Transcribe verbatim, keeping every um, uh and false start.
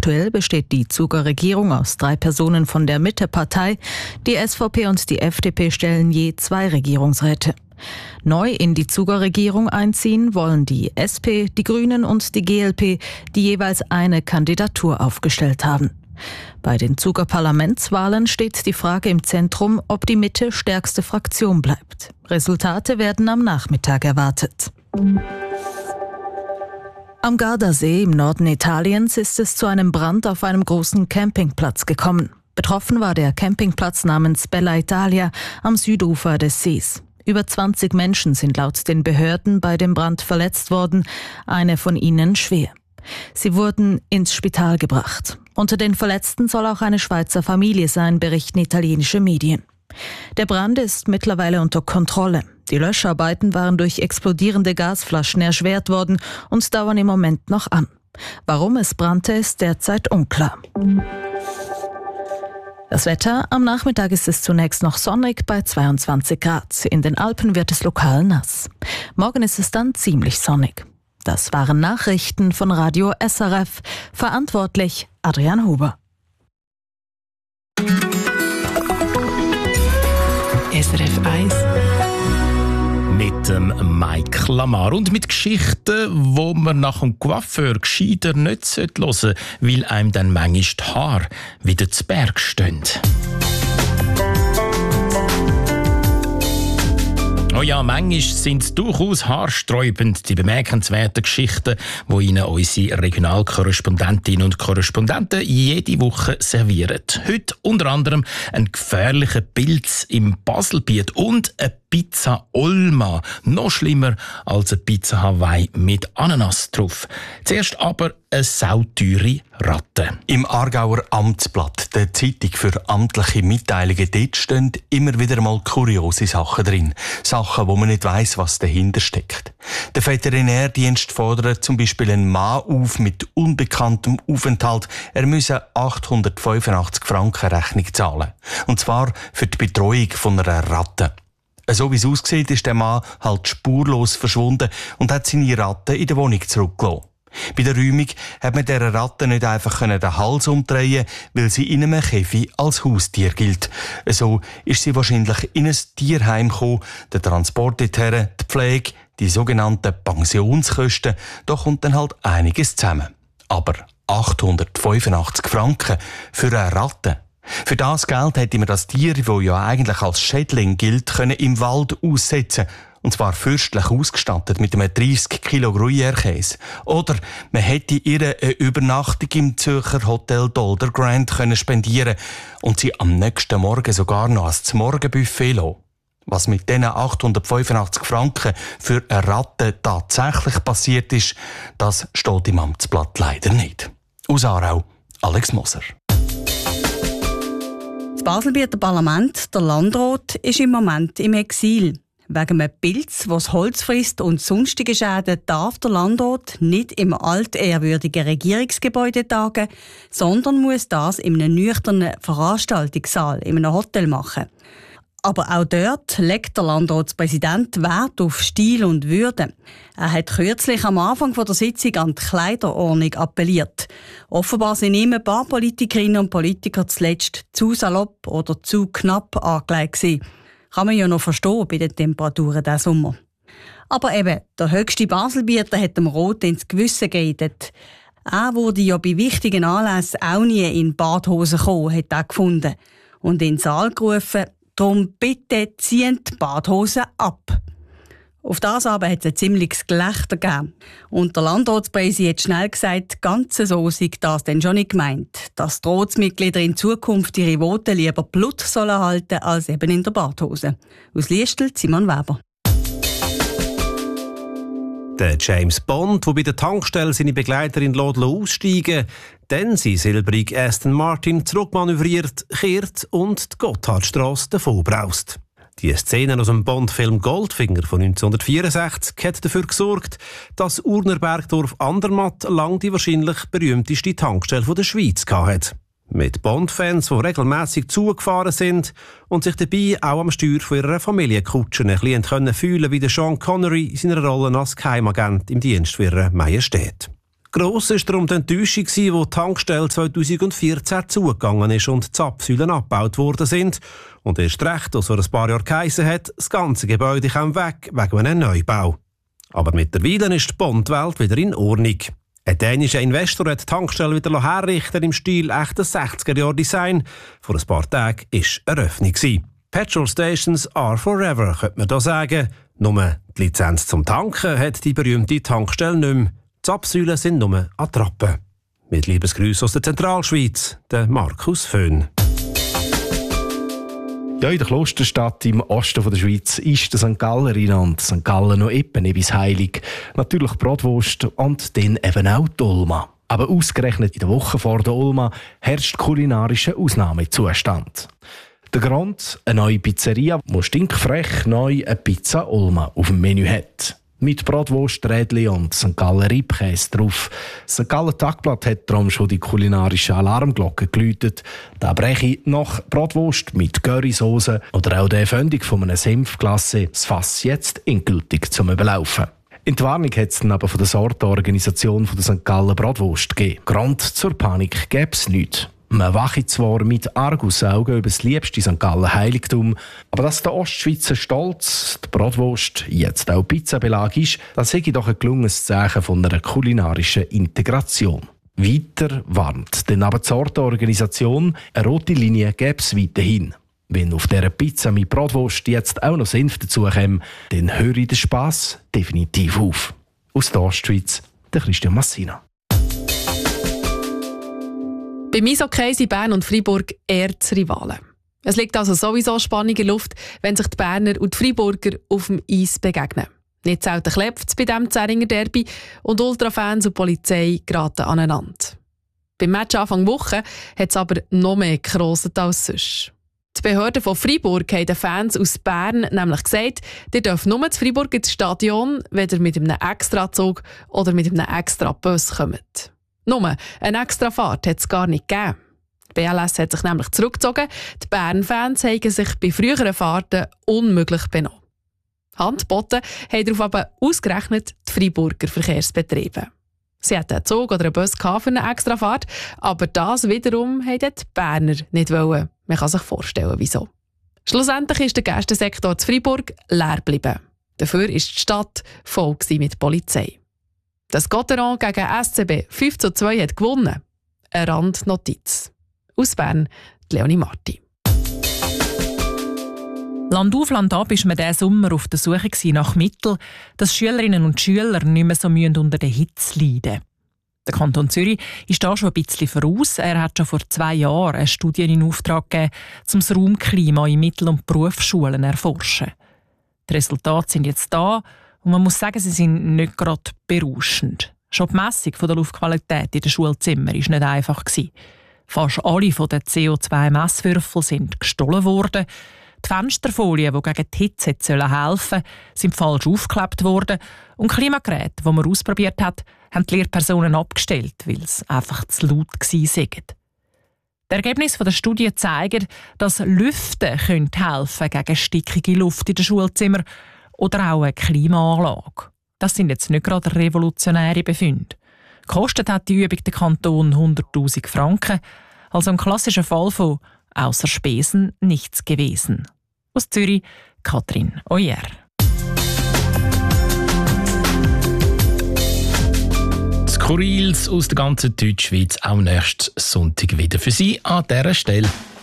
Aktuell besteht die Zuger Regierung aus drei Personen von der Mitte-Partei. Die S V P und die F D P stellen je zwei Regierungsräte. Neu in die Zuger Regierung einziehen wollen die S P, die Grünen und die G L P, die jeweils eine Kandidatur aufgestellt haben. Bei den Zuger Parlamentswahlen steht die Frage im Zentrum, ob die Mitte stärkste Fraktion bleibt. Resultate werden am Nachmittag erwartet. Am Gardasee im Norden Italiens ist es zu einem Brand auf einem großen Campingplatz gekommen. Betroffen war der Campingplatz namens Bella Italia am Südufer des Sees. Über zwanzig Menschen sind laut den Behörden bei dem Brand verletzt worden, eine von ihnen schwer. Sie wurden ins Spital gebracht. Unter den Verletzten soll auch eine Schweizer Familie sein, berichten italienische Medien. Der Brand ist mittlerweile unter Kontrolle. Die Löscharbeiten waren durch explodierende Gasflaschen erschwert worden und dauern im Moment noch an. Warum es brannte, ist derzeit unklar. Das Wetter: Am Nachmittag ist es zunächst noch sonnig bei zweiundzwanzig Grad. In den Alpen wird es lokal nass. Morgen ist es dann ziemlich sonnig. Das waren Nachrichten von Radio S R F. Verantwortlich Adrian Huber. S R F eins. Mit dem Mike Lamar und mit Geschichten, wo man nach dem Coiffeur gescheiter nicht hören sollte, weil einem dann manchmal die Haare wieder zu Berg stehen. Oh ja, manchmal sind es durchaus haarsträubend, die bemerkenswerten Geschichten, die Ihnen unsere Regionalkorrespondentinnen und Korrespondenten jede Woche servieren. Heute unter anderem ein gefährlicher Pilz im Baselbiet und eine Pizza Olma. Noch schlimmer als eine Pizza Hawaii mit Ananas drauf. Zuerst aber eine sauteure Ratte. Im Aargauer Amtsblatt, der Zeitung für amtliche Mitteilungen, dort stehen immer wieder mal kuriose Sachen drin. Sachen, wo man nicht weiss, was dahinter steckt. Der Veterinärdienst fordert zum Beispiel einen Mann auf mit unbekanntem Aufenthalt. Er müsse achthundertfünfundachtzig Franken Rechnung zahlen. Und zwar für die Betreuung von einer Ratte. So wie es aussieht, ist der Mann halt spurlos verschwunden und hat seine Ratte in der Wohnung zurückgelassen. Bei der Räumung hat man dieser Ratte nicht einfach den Hals umdrehen, weil sie in einem Käfig als Haustier gilt. So ist sie wahrscheinlich in ein Tierheim gekommen. Der Transport dorthin, die Pflege, die sogenannten Pensionskosten, da kommt dann halt einiges zusammen. Aber achthundertfünfundachtzig Franken für eine Ratte. Für das Geld hätte man das Tier, das ja eigentlich als Schädling gilt, können im Wald aussetzen. Und zwar fürstlich ausgestattet mit einem dreißig Kilo Gruyère-Käse. Oder man hätte ihr eine Übernachtung im Zürcher Hotel Dolder Grand können spendieren und sie am nächsten Morgen sogar noch als Morgenbuffet lassen. Was mit diesen achthundertfünfundachtzig Franken für eine Ratte tatsächlich passiert ist, das steht im Amtsblatt leider nicht. Aus Aarau, Alex Moser. Das Baselbieter Parlament, der Landrat, ist im Moment im Exil. Wegen einem Pilz, das Holz frisst und sonstige Schäden, darf der Landrat nicht im altehrwürdigen Regierungsgebäude tagen, sondern muss das in einem nüchternen Veranstaltungssaal in einem Hotel machen. Aber auch dort legt der Landratspräsident Wert auf Stil und Würde. Er hat kürzlich am Anfang der Sitzung an die Kleiderordnung appelliert. Offenbar sind ihm ein paar Politikerinnen und Politiker zuletzt zu salopp oder zu knapp angelegt gewesen. Kann man ja noch verstehen bei den Temperaturen diesen Sommer. Aber eben, der höchste Baselbieter hat dem Rot ins Gewissen geredet. Er wurde ja bei wichtigen Anlässen auch nie in Badhosen kommen, hat er gefunden. Und in den Saal gerufen, darum bitte ziehen die Badhosen ab. Auf das aber hat es ein ziemliches Gelächter gegeben. Und der Landratspräsident hat schnell gesagt, ganz so sei das denn schon nicht gemeint, dass die Ratsmitglieder in Zukunft ihre Voten lieber Blut sollen halten als eben in der Badhose. Aus Liestel, Simon Weber. Der James Bond, der bei der Tankstelle seine Begleiterin aussteigen lässt, dann sein silbrige Aston Martin zurückmanövriert, kehrt und die Gotthardstrasse davon braust. Die Szene aus dem Bond-Film Goldfinger von neunzehnhundertvierundsechzig hat dafür gesorgt, dass Urnerbergdorf Andermatt lang die wahrscheinlich berühmteste Tankstelle der Schweiz hatte. Mit Bond-Fans, die regelmässig zugefahren sind und sich dabei auch am Steuer von ihrer Familienkutsche ein bisschen fühlen können, wie Sean Connery in seiner Rolle als Geheimagent im Dienst für ihre Majestät. Gross war darum die Enttäuschung, wo die Tankstelle zweitausendvierzehn zugegangen ist und die Zapfsäulen abgebaut worden sind. Und erst recht, als vor ein paar Jahren geheissen hat, das ganze Gebäude kam weg wegen einem Neubau. Aber mittlerweile ist die Bondwelt wieder in Ordnung. Ein dänischer Investor hat die Tankstelle wieder herrichten im Stil echtes sechziger-Jahr-Design. Vor ein paar Tagen war Eröffnung. Petrol Stations are forever, könnte man da sagen. Nur die Lizenz zum Tanken hat die berühmte Tankstelle nicht mehr. Die Zapfsäulen sind nur Attrappen. Mit Liebesgrüßen aus der Zentralschweiz, der Markus Föhn. Ja, in der Klosterstadt im Osten der Schweiz ist der Sankt Galler und Sankt Gallen noch eben etwas heilig. Natürlich Bratwurst und dann eben auch die Olma. Aber ausgerechnet in der Woche vor der Olma herrscht kulinarischer Ausnahmezustand. Der Grund: eine neue Pizzeria, die stinkfrech neu eine Pizza Olma auf dem Menü hat. Mit Bratwurst, Rädli und Sankt Galler Riebkäse drauf. Das Sankt Galler Tagblatt hat darum schon die kulinarische Alarmglocke geläutet. Da breche nach Bratwurst mit Currysoße oder auch der Fündig von einem Senfglasse das Fass jetzt endgültig zum Überlaufen. In die Warnung hat es dann aber von der Sorteorganisation von der Sankt Galler Bratwurst gegeben. Grund zur Panik gäbe es nichts. Man wache zwar mit Argusaugen über das liebste Sankt Galler Heiligtum, aber dass der Ostschweizer Stolz, die Bratwurst, jetzt auch Pizzabelag ist, das sei doch ein gelungenes Zeichen von einer kulinarischen Integration. Weiter warnt denn aber die Sorteorganisation, eine rote Linie gäbe es weiterhin. Wenn auf dieser Pizza mit Bratwurst jetzt auch noch Senf dazukommt, dann höre ich den Spass definitiv auf. Aus der Ostschweiz, der Christian Massina. Beim Eishockey sind Bern und Freiburg Erzrivalen. Es liegt also sowieso Spannung in der Luft, wenn sich die Berner und die Freiburger auf dem Eis begegnen. Nicht selten klebt es bei diesem Zähringer Derby und Ultrafans und Polizei geraten aneinander. Beim Match Anfang Woche hat es aber noch mehr gerostet als sonst. Die Behörden von Freiburg haben den Fans aus Bern nämlich gesagt, ihr dürft nur zu Freiburg ins Stadion, wenn ihr mit einem Extrazug oder mit einem Extrabus kommt. Nur eine Extrafahrt hat es gar nicht gegeben. Die B L S hat sich nämlich zurückgezogen. Die Bern-Fans haben sich bei früheren Fahrten unmöglich benommen. Handboten haben darauf aber ausgerechnet die Freiburger Verkehrsbetriebe. Sie hatten einen Zug oder einen Bus für eine Extrafahrt, aber das wiederum wollten die Berner nicht wollen. Man kann sich vorstellen, wieso. Schlussendlich ist der Gästensektor zu Freiburg leer geblieben. Dafür war die Stadt voll mit Polizei. Das Gotteron gegen S C B fünf zu zwei hat gewonnen. Eine Randnotiz. Aus Bern, Leonie Marti. Land auf, Land ab war man diesen Sommer auf der Suche nach Mitteln, dass Schülerinnen und Schüler nicht mehr so unter der Hitze leiden. Der Kanton Zürich ist da schon ein bisschen voraus. Er hat schon vor zwei Jahren eine Studie in Auftrag gegeben, um das Raumklima in Mittel- und Berufsschulen zu erforschen. Die Resultate sind jetzt da und man muss sagen, sie sind nicht gerade berauschend. Schon die Messung der Luftqualität in den Schulzimmern war nicht einfach. Fast alle der C O zwei Messwürfel sind gestohlen worden. Die Fensterfolien, die gegen die Hitze helfen sollten, sind falsch aufgeklebt worden. Und Klimageräte, die man ausprobiert hat, haben die Lehrpersonen abgestellt, weil es einfach zu laut war. Die Ergebnisse der Studie zeigen, dass Lüften helfen könnte gegen stickige Luft in den Schulzimmern oder auch eine Klimaanlage. Das sind jetzt nicht gerade revolutionäre Befunde. Gekostet hat die Übung den Kanton hunderttausend Franken, also ein klassischer Fall von «Außer Spesen nichts gewesen». Aus Zürich, Katrin Oyer. Skurrils aus der ganzen Deutschschweiz auch nächsten Sonntag wieder für Sie an dieser Stelle.